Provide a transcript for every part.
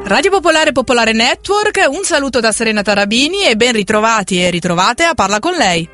Radio Popolare Popolare Network, un saluto da Serena Tarabini e ben ritrovati e ritrovate a Parla con lei.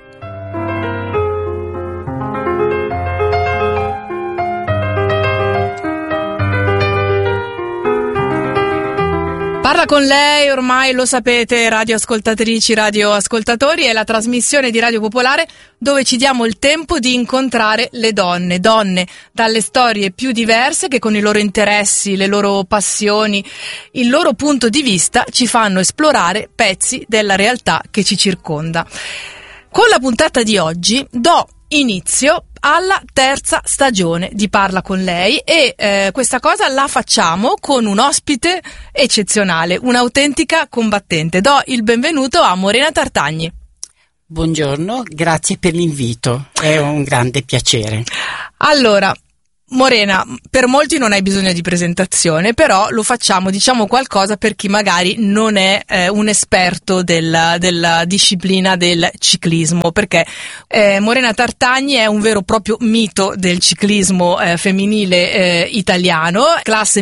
Parla con lei, ormai lo sapete, radioascoltatrici, radioascoltatori, è la trasmissione di Radio Popolare dove ci diamo il tempo di incontrare le donne dalle storie più diverse che con i loro interessi, le loro passioni, il loro punto di vista ci fanno esplorare pezzi della realtà che ci circonda. Con la puntata di oggi do inizio alla terza stagione di Parla con lei e questa cosa la facciamo con un ospite eccezionale, un'autentica combattente. Do il benvenuto a Morena Tartagni. Buongiorno, grazie per l'invito, è un grande piacere. Allora, Morena, per molti non hai bisogno di presentazione, però lo facciamo, diciamo qualcosa per chi magari non è un esperto della disciplina del ciclismo, perché Morena Tartagni è un vero e proprio mito del ciclismo femminile italiano. Classe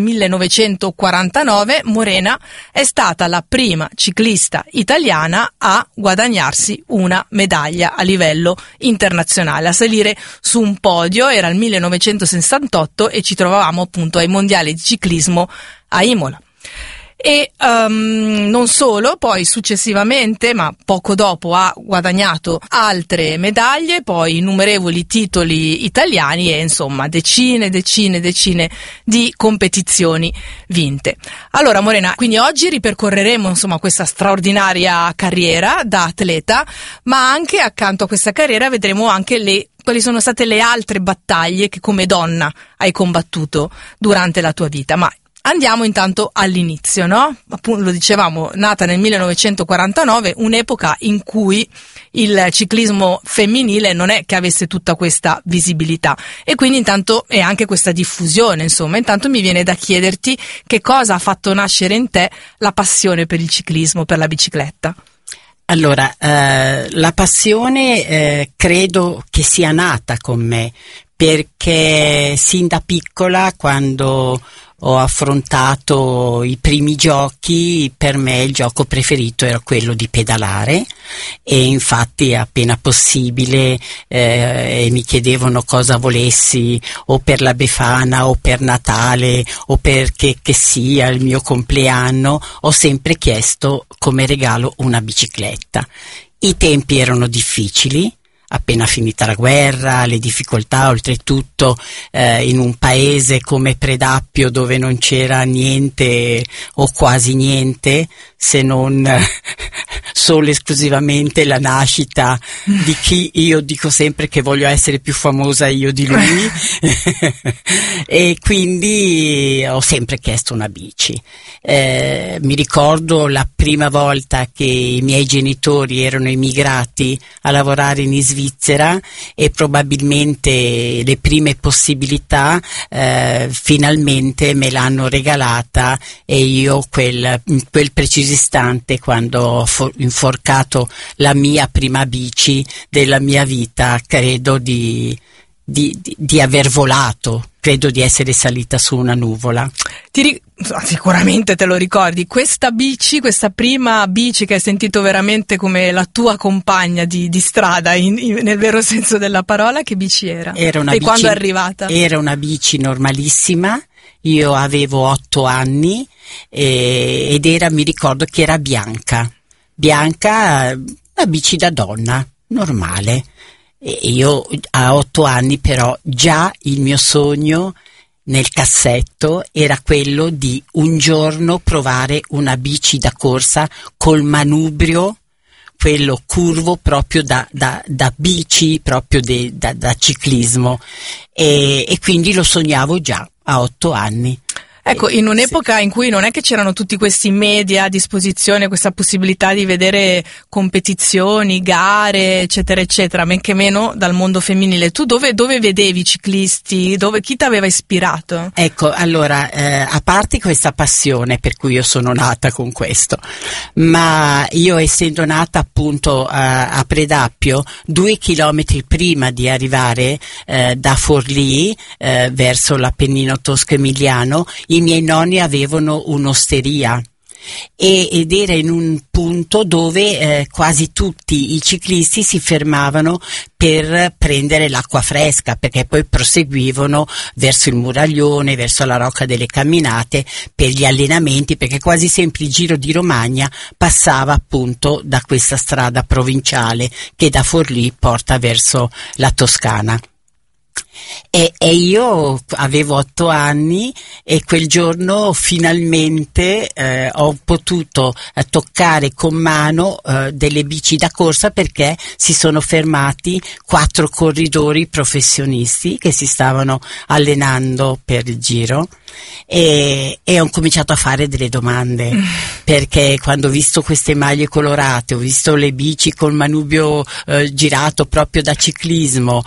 1949, Morena è stata la prima ciclista italiana a guadagnarsi una medaglia a livello internazionale, a salire su un podio. Era il 1968 e ci trovavamo appunto ai mondiali di ciclismo a Imola. E non solo, poi successivamente, ma poco dopo, ha guadagnato altre medaglie, poi innumerevoli titoli italiani e insomma decine di competizioni vinte. Allora Morena, quindi oggi ripercorreremo insomma questa straordinaria carriera da atleta, ma anche accanto a questa carriera vedremo anche quali sono state le altre battaglie che come donna hai combattuto durante la tua vita. Ma andiamo intanto all'inizio, no? Appunto, lo dicevamo, nata nel 1949, un'epoca in cui il ciclismo femminile non è che avesse tutta questa visibilità e quindi intanto e anche questa diffusione, insomma. Intanto mi viene da chiederti che cosa ha fatto nascere in te la passione per il ciclismo, per la bicicletta. Allora, la passione credo che sia nata con me, perché sin da piccola, quando ho affrontato i primi giochi, per me il gioco preferito era quello di pedalare e infatti appena possibile mi chiedevano cosa volessi o per la Befana o per Natale o perché che sia il mio compleanno, ho sempre chiesto come regalo una bicicletta. I tempi erano difficili. Appena finita la guerra, le difficoltà, oltretutto in un paese come Predappio dove non c'era niente o quasi niente se non solo esclusivamente la nascita di chi io dico sempre che voglio essere più famosa io di lui e quindi ho sempre chiesto una bici. Mi ricordo la prima volta che i miei genitori erano emigrati a lavorare in Svizzera e probabilmente le prime possibilità finalmente me l'hanno regalata e io in quel preciso istante, quando ho inforcato la mia prima bici della mia vita, credo di aver volato, credo di essere salita su una nuvola. Sicuramente te lo ricordi, questa prima bici che hai sentito veramente come la tua compagna di strada, nel vero senso della parola, che bici era? Quando è arrivata? Era una bici normalissima, io avevo 8 anni ed mi ricordo che era bianca, una bici da donna, normale. E io a 8 anni però già il mio sogno nel cassetto era quello di un giorno provare una bici da corsa col manubrio, quello curvo proprio da bici, proprio da ciclismo e quindi lo sognavo già a 8 anni. Ecco, in un'epoca in cui non è che c'erano tutti questi media a disposizione, questa possibilità di vedere competizioni, gare, eccetera, eccetera, men che meno dal mondo femminile. Tu dove vedevi i ciclisti? Chi ti aveva ispirato? Ecco, allora, a parte questa passione per cui io sono nata con questo, ma io essendo nata appunto a Predappio, 2 chilometri prima di arrivare da Forlì verso l'Appennino tosco-emiliano, i miei nonni avevano un'osteria ed era in un punto dove quasi tutti i ciclisti si fermavano per prendere l'acqua fresca, perché poi proseguivano verso il Muraglione, verso la Rocca delle Camminate per gli allenamenti, perché quasi sempre il Giro di Romagna passava appunto da questa strada provinciale che da Forlì porta verso la Toscana. E io avevo 8 anni e quel giorno finalmente ho potuto toccare con mano delle bici da corsa, perché si sono fermati 4 corridori professionisti che si stavano allenando per il Giro e ho cominciato a fare delle domande, perché quando ho visto queste maglie colorate, ho visto le bici col manubrio girato proprio da ciclismo,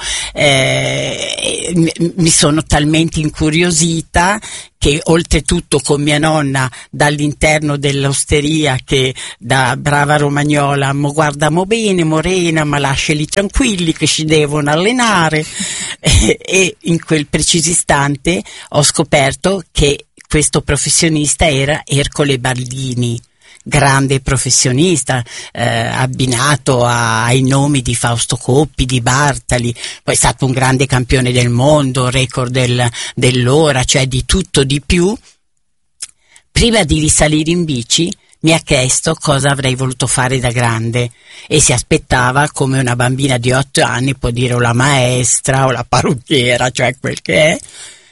mi sono talmente incuriosita che oltretutto con mia nonna dall'interno dell'osteria, che da brava romagnola, mo guardamo bene Morena, ma lasciali tranquilli che si devono allenare e in quel preciso istante ho scoperto che questo professionista era Ercole Baldini, grande professionista, abbinato ai nomi di Fausto Coppi, di Bartali, poi è stato un grande campione del mondo, record dell'ora, cioè di tutto di più. Prima di risalire in bici mi ha chiesto cosa avrei voluto fare da grande e si aspettava, come una bambina di 8 anni può dire, o la maestra o la parrucchiera, cioè quel che è.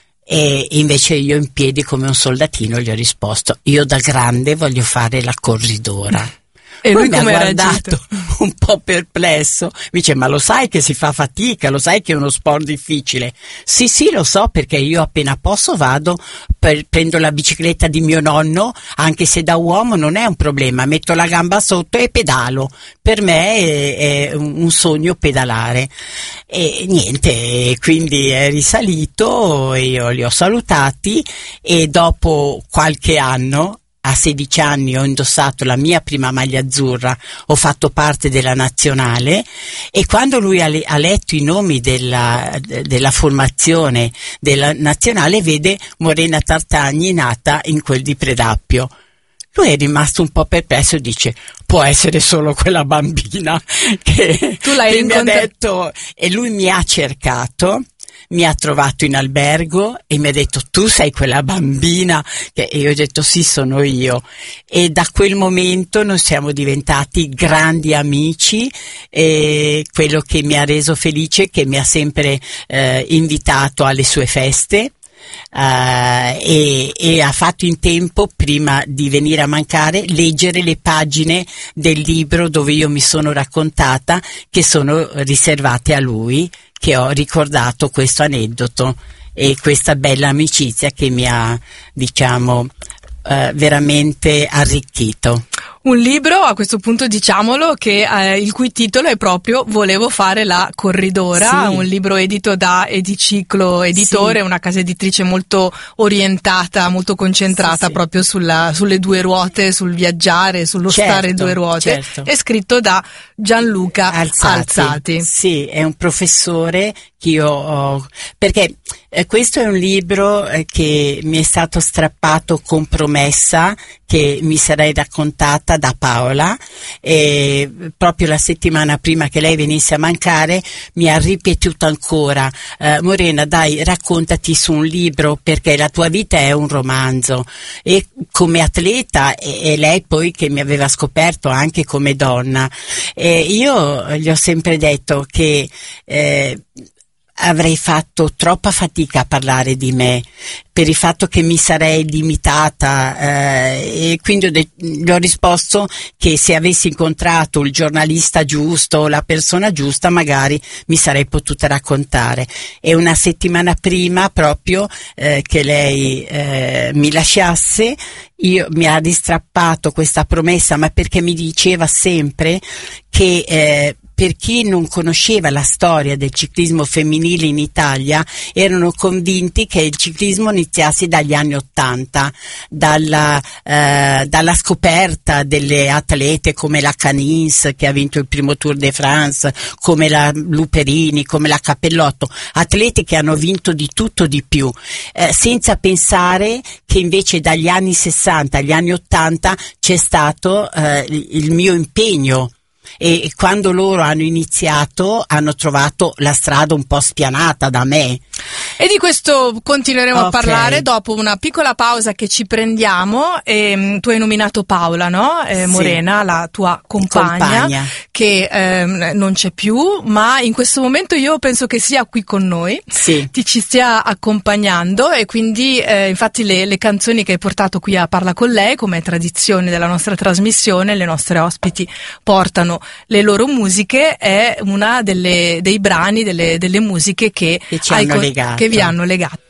E invece io in piedi come un soldatino gli ho risposto: io da grande voglio fare la corridora. E lui mi ha come guardato un po' perplesso, mi dice: ma lo sai che si fa fatica, lo sai che è uno sport difficile? Sì, lo so, perché io appena posso vado, prendo la bicicletta di mio nonno, anche se da uomo non è un problema, metto la gamba sotto e pedalo. Per me è un sogno pedalare. E niente, quindi è risalito, io li ho salutati e dopo qualche anno, a 16 anni, ho indossato la mia prima maglia azzurra, ho fatto parte della nazionale, e quando lui ha letto i nomi della formazione della nazionale, vede Morena Tartagni nata in quel di Predappio. Lui è rimasto un po' perplesso e dice: può essere solo quella bambina che mi ha detto. E lui mi ha cercato, mi ha trovato in albergo e mi ha detto: tu sei quella bambina? E io ho detto: sì, sono io. E da quel momento noi siamo diventati grandi amici, e quello che mi ha reso felice è che mi ha sempre invitato alle sue feste. E ha fatto in tempo, prima di venire a mancare, leggere le pagine del libro dove io mi sono raccontata, che sono riservate a lui, che ho ricordato questo aneddoto e questa bella amicizia che mi ha, veramente arricchito. Un libro, a questo punto diciamolo, che il cui titolo è proprio Volevo fare la corridora, sì. Un libro edito da Ediciclo Editore, sì. Una casa editrice molto orientata, molto concentrata, sì. Proprio sulle due ruote, sul viaggiare, sullo stare due ruote, certo. È scritto da Gianluca Alzati. Sì, è un professore che io ho, perché questo è un libro che mi è stato strappato con promessa che mi sarei raccontata da Paola, e proprio la settimana prima che lei venisse a mancare mi ha ripetuto ancora: Morena, dai, raccontati su un libro, perché la tua vita è un romanzo. E come atleta, e lei poi che mi aveva scoperto anche come donna, io gli ho sempre detto che avrei fatto troppa fatica a parlare di me, per il fatto che mi sarei limitata, e quindi gli ho risposto che se avessi incontrato il giornalista giusto, la persona giusta, magari mi sarei potuta raccontare. E una settimana prima proprio che lei mi lasciasse, mi ha ristrappato questa promessa, ma perché mi diceva sempre che per chi non conosceva la storia del ciclismo femminile in Italia, erano convinti che il ciclismo iniziasse dagli anni '80, dalla scoperta delle atlete come la Canins, che ha vinto il primo Tour de France, come la Luperini, come la Cappellotto, atleti che hanno vinto di tutto di più, senza pensare che invece dagli anni 60 agli anni 80 c'è stato il mio impegno, e quando loro hanno iniziato hanno trovato la strada un po' spianata da me. E di questo continueremo a parlare dopo una piccola pausa che ci prendiamo. Tu hai nominato Paola, no? Morena, la tua compagna. Che non c'è più, ma in questo momento io penso che sia qui con noi, ci stia accompagnando, e quindi infatti le canzoni che hai portato qui a Parla con lei, come è tradizione della nostra trasmissione, le nostre ospiti portano le loro musiche, è una dei brani, delle musiche che vi hanno legato.